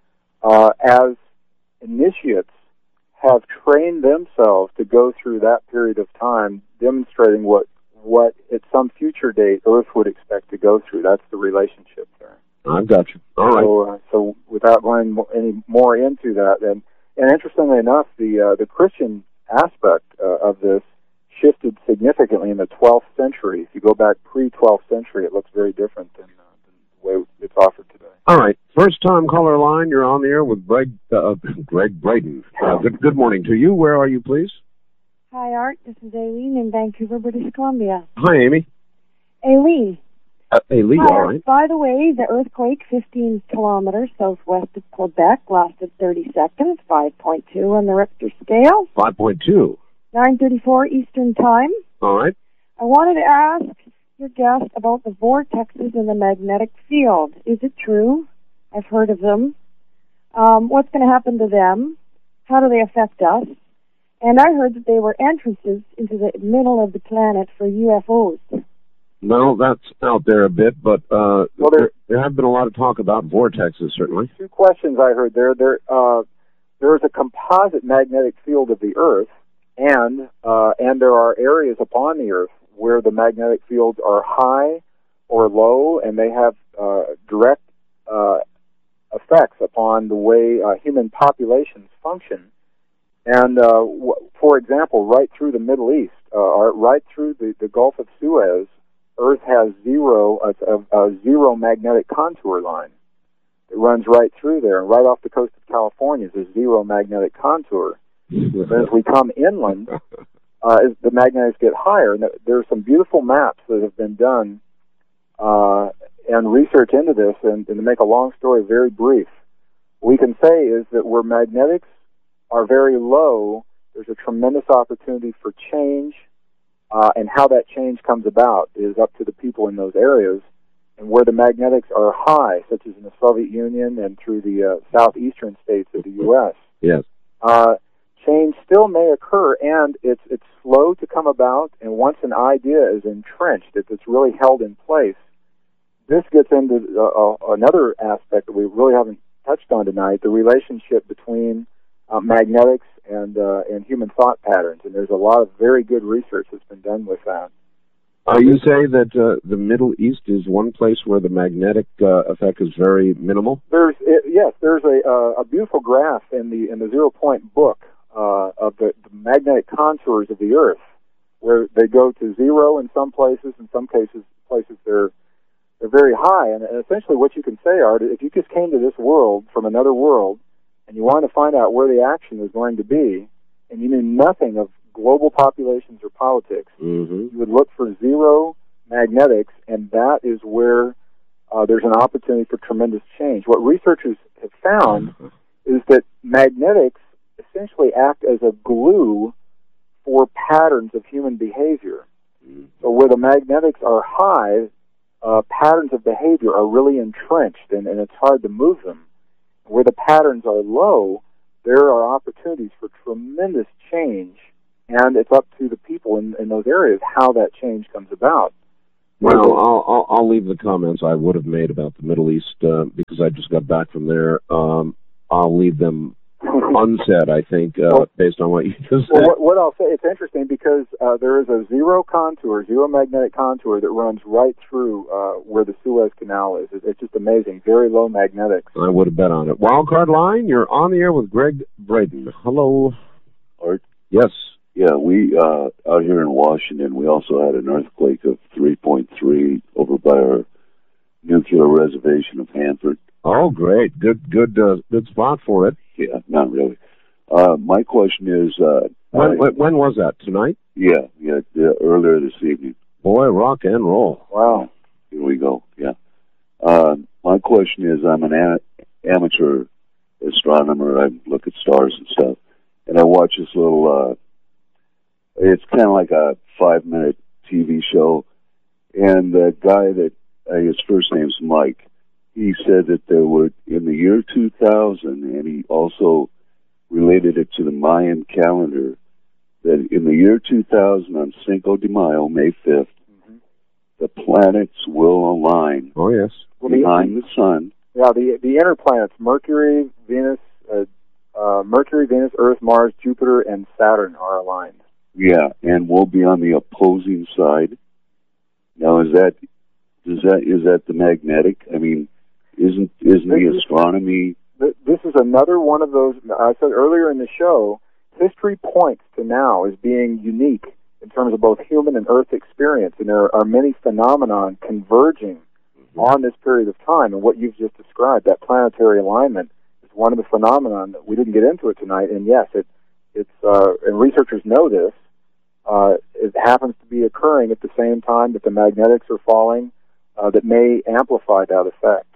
uh, as initiates have trained themselves to go through that period of time, demonstrating what, what at some future date Earth would expect to go through. That's the relationship there.
I've got you. All right.
So, uh, so without going mo- any more into that, and, and interestingly enough, the uh, the Christian aspect uh, of this shifted significantly in the twelfth century. If you go back pre-twelfth century, it looks very different than, uh, than the way it's offered today.
All right. First time caller line, you're on the air with Greg, uh, Greg Braden. Uh, good, good morning to you. Where are you, please?
Hi, Art. This is Aileen in Vancouver, British Columbia.
Hi, Amy.
Aileen.
Uh, Aileen,
Hi,
all right.
By the way, the earthquake fifteen kilometers southwest of Quebec lasted thirty seconds, five point two on the Richter scale.
five point two.
nine thirty-four Eastern Time.
All right.
I wanted to ask your guest about the vortexes in the magnetic field. Is it true? I've heard of them. Um, what's going to happen to them? How do they affect us? And I heard that they were entrances into the middle of the planet for U F Os.
Well, that's out there a bit, but uh,
Well,
there,
there-
there have been a lot of talk about vortexes, certainly.
Two questions I heard there. There, uh, there is a composite magnetic field of the Earth, and uh, and there are areas upon the Earth where the magnetic fields are high or low, and they have uh, direct uh, effects upon the way uh, human populations function. And uh, w- for example, right through the Middle East, uh, or right through the, the Gulf of Suez, Earth has zero a, a, a zero magnetic contour line. It runs right through there, and right off the coast of California is a zero magnetic contour. But as we come inland, uh, as the magnetics get higher, and there are some beautiful maps that have been done uh, and research into this, and, and to make a long story very brief, what we can say is that where magnetics are very low, there's a tremendous opportunity for change, uh, and how that change comes about is up to the people in those areas. And where the magnetics are high, such as in the Soviet Union and through the uh, southeastern states of the U S,
Yes.
uh, change still may occur, and it's it's slow to come about. And once an idea is entrenched, if it's really held in place, this gets into uh, uh, another aspect that we really haven't touched on tonight: the relationship between uh, magnetics and uh, and human thought patterns. And there's a lot of very good research that's been done with that.
Uh, you say that uh, the Middle East is one place where the magnetic uh, effect is very minimal?
There's it, yes, there's a uh, a beautiful graph in the in the Zero Point book uh, of the, the magnetic contours of the Earth, where they go to zero in some places, in some cases places they're they're very high, and, and essentially what you can say, Art, if you just came to this world from another world and you wanted to find out where the action was going to be, and you knew nothing of global populations or politics,
mm-hmm.
you would look for zero magnetics, and that is where uh, there's an opportunity for tremendous change. What researchers have found
mm-hmm.
is that magnetics essentially act as a glue for patterns of human behavior.
Mm-hmm.
So where the magnetics are high, uh, patterns of behavior are really entrenched, and, and it's hard to move them. where the patterns are low, there are opportunities for tremendous change, and it's up to the people in, in those areas how that change comes about.
Well, I'll, I'll, I'll leave the comments I would have made about the Middle East uh, because I just got back from there. Um, I'll leave them unsaid, I think, uh, well, based on what you just said.
Well, what, what I'll say, it's interesting because uh, there is a zero contour, zero magnetic contour that runs right through uh, where the Suez Canal is. It, it's just amazing. Very low magnetics.
I would have bet on it. Wildcard Line, you're on the air with Greg Braden. Hello.
Art?
Yes.
Yeah, we, uh, out here in Washington, we also had an earthquake of three point three over by our nuclear reservation of Hanford.
Oh, great. Good, good, uh, good spot for it.
Yeah, not really. Uh, my question is, uh,
when,
I,
when was that? Tonight?
Yeah, yeah, yeah, earlier this evening.
Boy, rock and roll.
Wow.
Here we go. Yeah. Uh, my question is, I'm an a- amateur astronomer. I look at stars and stuff, and I watch this little. Uh, it's kind of like a five-minute T V show, and the guy that uh, his first name's Mike. He said that there were, in the year two thousand, and he also related it to the Mayan calendar, that in the year two thousand, on Cinco de Mayo, May fifth, mm-hmm. the planets will align
oh, yes.
behind the sun.
Yeah, the the inner planets, Mercury, Venus, uh, uh, Mercury, Venus, Earth, Mars, Jupiter, and Saturn are aligned.
Yeah, and we'll be on the opposing side. Now, is that is that is that the magnetic? I mean, isn't isn't the astronomy?
This is another one of those. I said earlier in the show, history points to now as being unique in terms of both human and Earth experience, and there are many phenomena converging mm-hmm. on this period of time. And what you've just described, that planetary alignment, is one of the phenomena that we didn't get into it tonight. And yes, it it's uh, and researchers know this. Uh, it happens to be occurring at the same time that the magnetics are falling, uh, that may amplify that effect.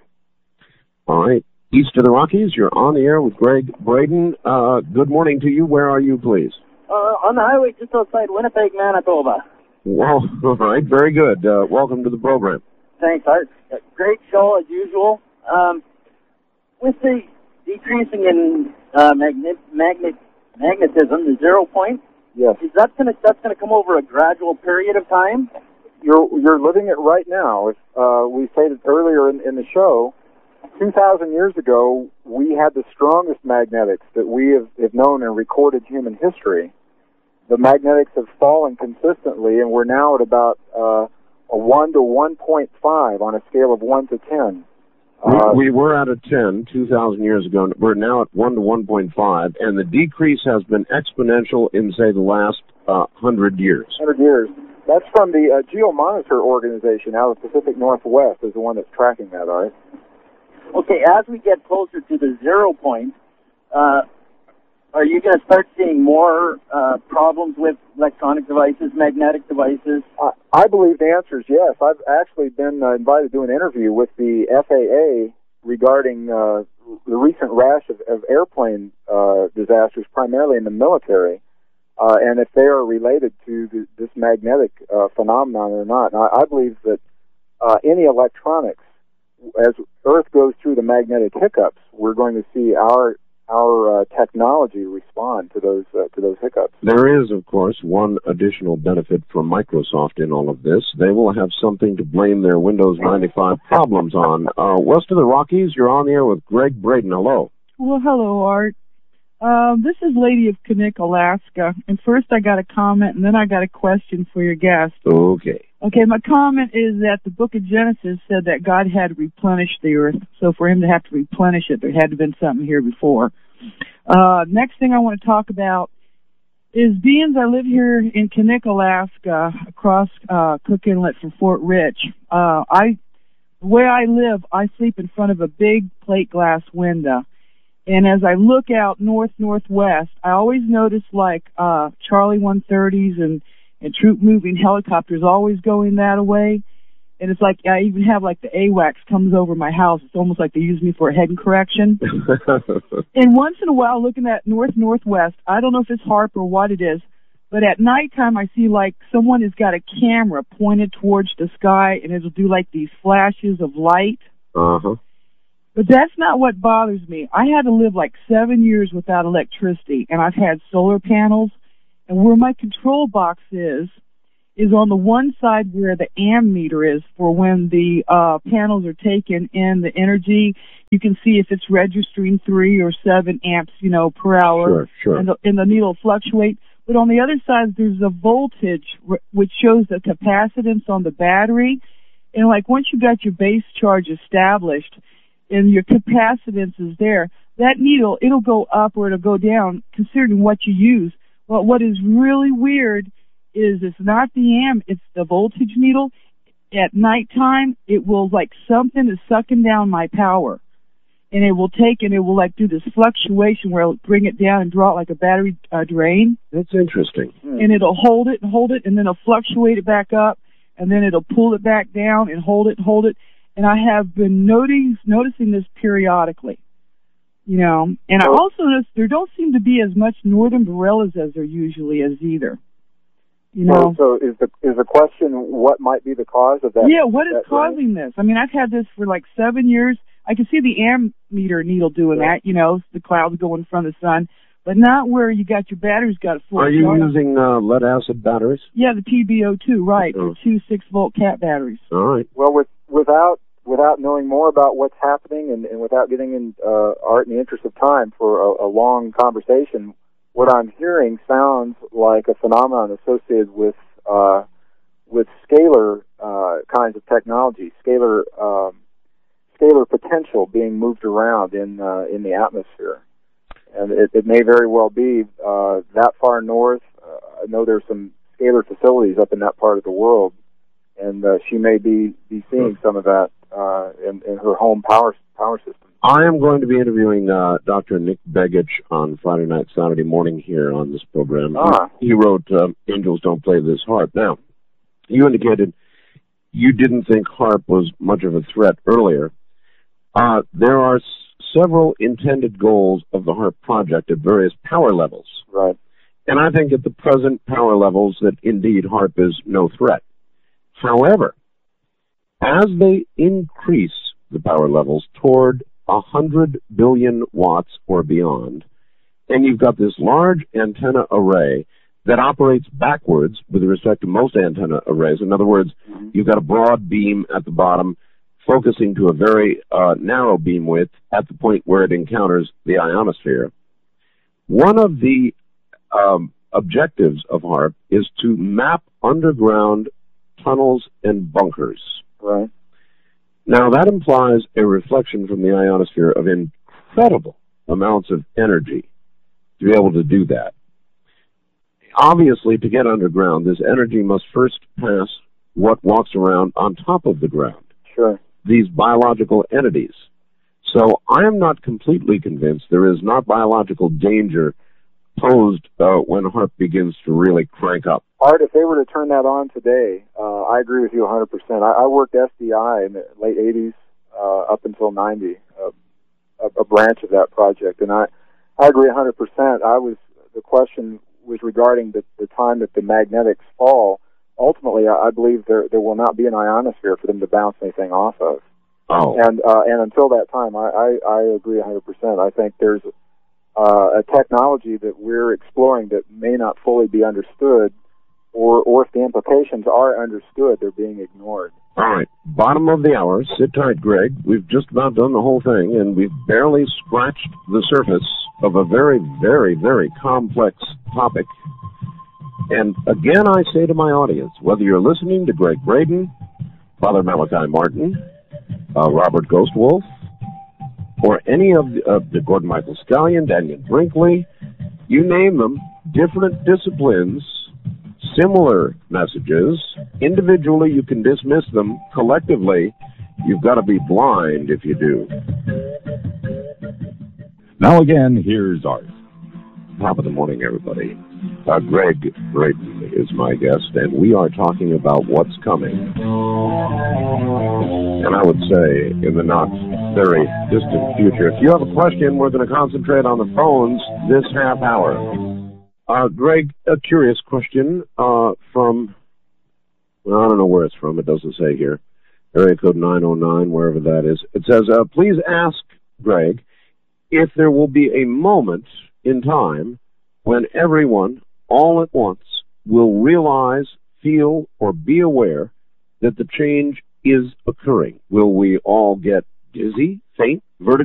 All right. East of the Rockies, you're on the air with Greg Braden. Uh, good morning to you. Where are you, please?
Uh, on the highway just outside Winnipeg, Manitoba.
Well, all right. Very good. Uh, welcome to the program.
Thanks, Art. Great show, as usual. Um, with the decreasing in uh, magnet, magnet, magnetism, the zero point,
yes.
is that gonna that's gonna come over a gradual period of time?
You're you're living it right now. If, uh, we stated earlier in, in the show, two thousand years ago, we had the strongest magnetics that we have, have known in recorded human history. The magnetics have fallen consistently, and we're now at about uh, a one to one point five on a scale of one to ten.
Uh, we, we were at a ten two thousand years ago. We're now at one to one point five, and the decrease has been exponential in, say, the last uh, one hundred years.
one hundred years. That's from the uh, Geomonitor organization out of the Pacific Northwest is the one that's tracking that, all right?
Okay, as we get closer to the zero point, uh, are you going to start seeing more uh, problems with electronic devices, magnetic devices?
Uh, I believe the answer is yes. I've actually been uh, invited to do an interview with the F A A regarding uh, the recent rash of, of airplane uh, disasters, primarily in the military, uh, and if they are related to the, this magnetic uh, phenomenon or not. And I, I believe that uh, any electronics, as Earth goes through the magnetic hiccups, we're going to see our our uh, technology respond to those uh, to those hiccups.
There is, of course, one additional benefit from Microsoft in all of this. They will have something to blame their Windows ninety-five problems on. Uh, west of the Rockies, you're on the air with Greg Braden. Hello.
Well, hello, Art. Um, this is Lady of Kinnick, Alaska. And first I got a comment, and then I got a question for your guest.
Okay.
Okay, my comment is that the book of Genesis said that God had replenished the earth. So for him to have to replenish it, there had to have been something here before. Uh, next thing I want to talk about is being I live here in Kinnick, Alaska, across uh, Cook Inlet from Fort Rich. Uh, I, the way I live, I sleep in front of a big plate glass window. And as I look out north-northwest, I always notice like uh, Charlie one thirties and and troop-moving helicopters always going that way. And it's like I even have like the AWACS comes over my house. It's almost like they use me for a head correction. And once in a while, looking at north-northwest, I don't know if it's HAARP or what it is, but at nighttime I see like someone has got a camera pointed towards the sky, and it'll do like these flashes of light.
Uh-huh.
But that's not what bothers me. I had to live like seven years without electricity, and I've had solar panels, and where my control box is, is on the one side where the ammeter is for when the uh, panels are taking in the energy. You can see if it's registering three or seven amps, you know, per hour.
Sure, sure.
And the, and the needle fluctuate. But on the other side, there's a voltage r- which shows the capacitance on the battery. And like once you got your base charge established and your capacitance is there, that needle, it'll go up or it'll go down considering what you use. But what is really weird is it's not the amp, it's the voltage needle. At nighttime, it will, like, something is sucking down my power. And it will take and it will, like, do this fluctuation where it'll bring it down and draw it like a battery uh, drain.
That's interesting.
And it'll hold it and hold it, and then it'll fluctuate it back up, and then it'll pull it back down and hold it and hold it. And I have been noticing, noticing this periodically. You know, and I also noticed there don't seem to be as much northern borrelias as there usually is either. You know,
so, so is the is the question what might be the cause of that?
Yeah, what is
that
causing
rain?
this? I mean, I've had this for like seven years. I can see the ammeter needle doing
Yeah.
that. You know, the clouds go in front of the sun, but not where you got your batteries got a full.
Are you
charge.
using uh, lead acid batteries?
Yeah, the T B O two, right?
Oh.
The two six volt cat batteries.
All right.
Well, with without without knowing more about what's happening and, and without getting in uh, Art in the interest of time for a, a long conversation, what I'm hearing sounds like a phenomenon associated with uh, with scalar uh, kinds of technology, scalar um, scalar potential being moved around in uh, in the atmosphere, and it, it may very well be uh, that far north. Uh, I know there's some scalar facilities up in that part of the world, and uh, she may be, be seeing some of that uh, in, in her home power power system.
I am going to be interviewing uh, Doctor Nick Begich on Friday night, Saturday morning here on this program.
Ah.
He, he wrote uh, Angels Don't Play This Harp. Now, you indicated you didn't think HAARP was much of a threat earlier. Uh, there are s- several intended goals of the HAARP project at various power levels.
Right.
And I think at the present power levels that indeed HAARP is no threat. However, as they increase the power levels toward one hundred billion watts or beyond, and you've got this large antenna array that operates backwards with respect to most antenna arrays. In other words, mm-hmm. you've got a broad beam at the bottom focusing to a very uh, narrow beam width at the point where it encounters the ionosphere. One of the um, objectives of HAARP is to map underground tunnels and bunkers.
Right.
Now, that implies a reflection from the ionosphere of incredible amounts of energy to be able to do that. Obviously, to get underground, this energy must first pass what walks around on top of the ground.
Sure.
These biological entities. So I am not completely convinced there is not biological danger posed uh, when HAARP begins to really crank up.
Art, if they were to turn that on today, uh, I agree with you one hundred percent. I, I worked S D I in the late eighties uh, up until ninety, uh, a, a branch of that project, and I, I agree one hundred percent. I was the question was regarding the, the time that the magnetics fall. Ultimately, I, I believe there there will not be an ionosphere for them to bounce anything off of.
Oh.
And uh, and until that time, I, I, I agree one hundred percent. I think there's uh, a technology that we're exploring that may not fully be understood, or or if the implications are understood, they're being ignored.
All right, bottom of the hour. Sit tight, Greg. We've just about done the whole thing, and we've barely scratched the surface of a very, very, very complex topic. And again, I say to my audience, whether you're listening to Greg Braden, Father Malachi Martin, uh, Robert Ghostwolf, or any of the, uh, the Gordon Michael Scallion, Daniel Brinkley, you name them, different disciplines, similar messages. Individually, you can dismiss them. Collectively, you've got to be blind if you do.
Now again, here's Art.
Top of the morning, everybody. Uh, Greg Braden is my guest, and we are talking about what's coming. And I would say in the not very distant future. If you have a question, we're going to concentrate on the phones this half hour. Uh, Greg, a curious question uh, from, well, I don't know where it's from. It doesn't say here. area code nine oh nine, wherever that is. It says, uh, please ask Greg if there will be a moment in time when everyone, all at once, will realize, feel, or be aware that the change is occurring. Will we all get dizzy, faint, vertigo?